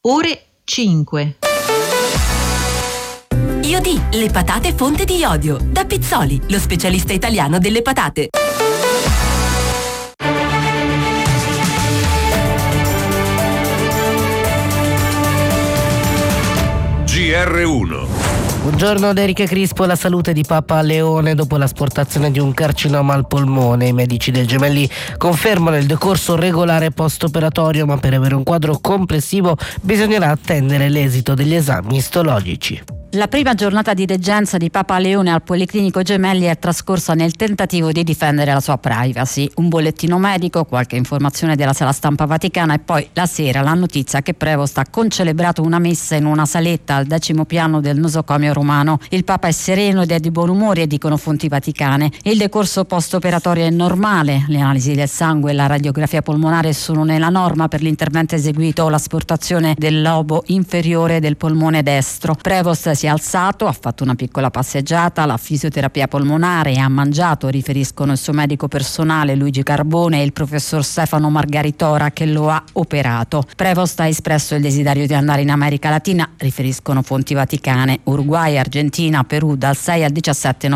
ore 5. Iodì, le patate fonte di iodio. Da Pizzoli, lo specialista italiano delle patate. GR1. Buongiorno da Erika Crispo. La salute di Papa Leone dopo l'asportazione di un carcinoma al polmone. I medici del Gemelli confermano il decorso regolare post-operatorio, ma per avere un quadro complessivo bisognerà attendere l'esito degli esami istologici. La prima giornata di degenza di Papa Leone al Policlinico Gemelli è trascorsa nel tentativo di difendere la sua privacy. Un bollettino medico, qualche informazione della sala stampa vaticana e poi la sera la notizia che Prevost ha concelebrato una messa in una saletta al 10° piano del nosocomio romano. Il Papa è sereno ed è di buon umore, dicono fonti vaticane. Il decorso post-operatorio è normale. Le analisi del sangue e la radiografia polmonare sono nella norma per l'intervento eseguito, l'asportazione del lobo inferiore del polmone destro. Prevost si è alzato, ha fatto una piccola passeggiata, la fisioterapia polmonare e ha mangiato, riferiscono il suo medico personale Luigi Carbone e il professor Stefano Margaritora che lo ha operato. Prevost ha espresso il desiderio di andare in America Latina, riferiscono fonti vaticane. Uruguay, Argentina, Perù dal 6 al 17 novembre.